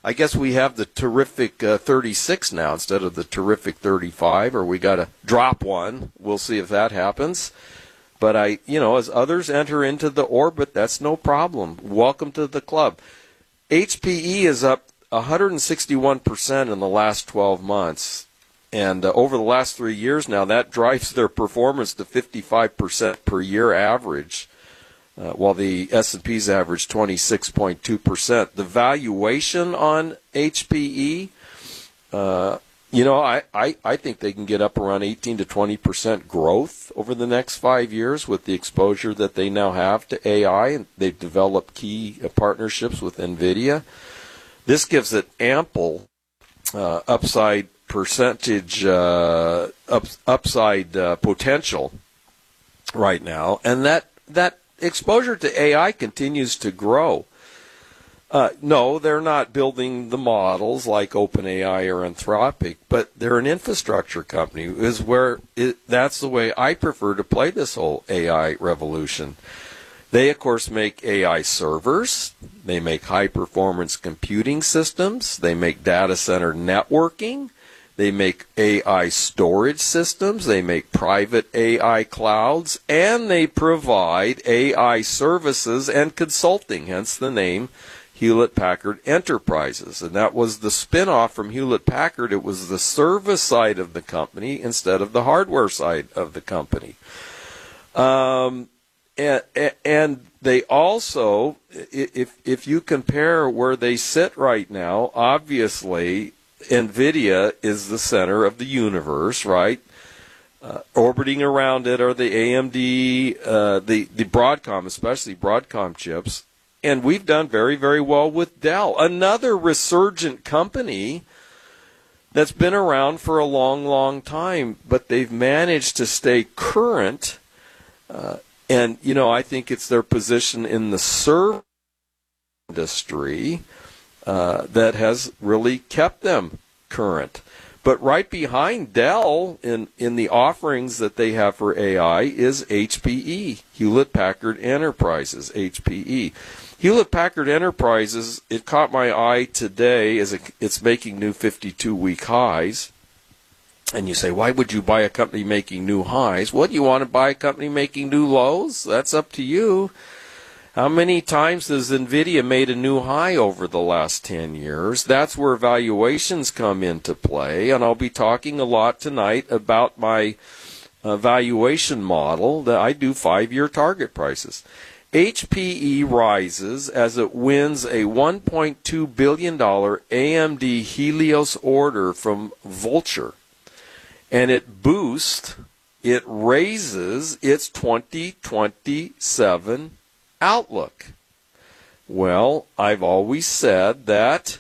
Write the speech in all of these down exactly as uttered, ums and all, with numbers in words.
I guess we have the terrific uh, thirty-six now instead of the terrific thirty-five, or we got to drop one. We'll see if that happens. But I, you know, as others enter into the orbit, that's no problem. Welcome to the club. H P E is up one hundred sixty-one percent in the last twelve months. And uh, over the last three years now, that drives their performance to fifty-five percent per year average, uh, while the S and P's average twenty-six point two percent. The valuation on H P E, uh, you know, I, I, I think they can get up around eighteen to twenty percent growth over the next five years with the exposure that they now have to A I, and they've developed key uh, partnerships with NVIDIA. This gives it ample uh, upside percentage uh, up, upside uh, potential right now, and that that exposure to A I continues to grow. Uh, no, they're not building the models like OpenAI or Anthropic, but they're an infrastructure company. Is where it, that's the way I prefer to play this whole A I revolution. They, of course, make A I servers. They make high-performance computing systems. They make data center networking. They make A I storage systems, they make private A I clouds, and they provide A I services and consulting, hence the name Hewlett-Packard Enterprises. And that was the spin-off from Hewlett-Packard. It was the service side of the company instead of the hardware side of the company. Um, and, and they also, if, if you compare where they sit right now, obviously NVIDIA is the center of the universe, right? Uh, orbiting around it are the A M D, uh, the, the Broadcom, especially Broadcom chips. And we've done very, very well with Dell, another resurgent company that's been around for a long, long time, but they've managed to stay current. Uh, and, you know, I think it's their position in the server industry Uh, that has really kept them current. But right behind Dell in, in the offerings that they have for A I is H P E, Hewlett-Packard Enterprises, H P E. Hewlett-Packard Enterprises, it caught my eye today as it, it's making new fifty-two week highs. And you say, why would you buy a company making new highs? Well, do you want to buy a company making new lows? That's up to you. How many times has NVIDIA made a new high over the last ten years? That's where valuations come into play, and I'll be talking a lot tonight about my uh, valuation model that I do five-year target prices. H P E rises as it wins a one point two billion dollars A M D Helios order from Vultr, and it boosts, it raises its twenty twenty-seven outlook. Well, I've always said that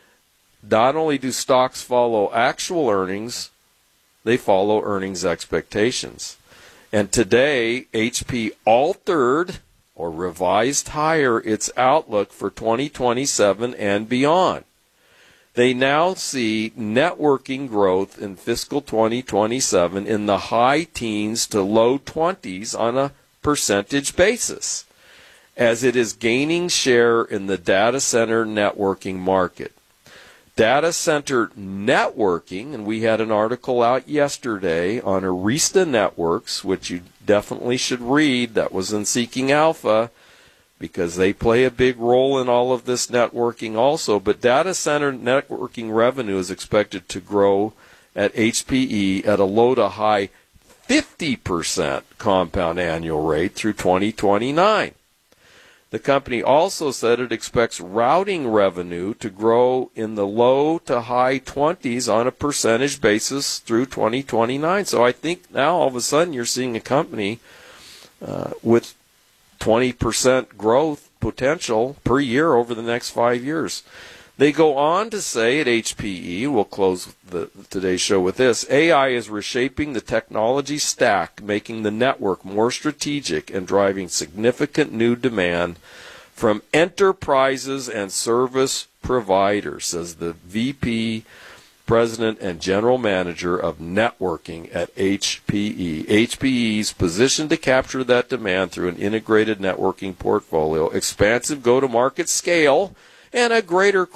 not only do stocks follow actual earnings, they follow earnings expectations. And today, H P altered or revised higher its outlook for twenty twenty-seven and beyond. They now see networking growth in fiscal twenty twenty-seven in the high teens to low twenties on a percentage basis, as it is gaining share in the data center networking market. Data center networking, and we had an article out yesterday on Arista Networks, which you definitely should read, that was in Seeking Alpha, because they play a big role in all of this networking also. But data center networking revenue is expected to grow at H P E at a low to high fifty percent compound annual rate through twenty twenty-nine. The company also said it expects routing revenue to grow in the low to high twenties on a percentage basis through twenty twenty-nine. So I think now all of a sudden you're seeing a company uh, with twenty percent growth potential per year over the next five years. They go on to say at H P E, we'll close the, today's show with this, A I is reshaping the technology stack, making the network more strategic and driving significant new demand from enterprises and service providers, says the V P, President, and General Manager of Networking at H P E. H P E is positioned to capture that demand through an integrated networking portfolio, expansive go-to-market scale, and a greater